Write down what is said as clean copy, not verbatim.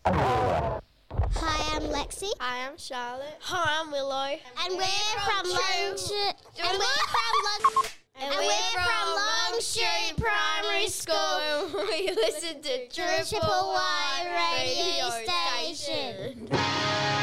Hi, I'm Lexi. Hi, I'm Charlotte. Hi, I'm Willow. And we're from Longshore Primary School. We listen to Triple Y Radio Station.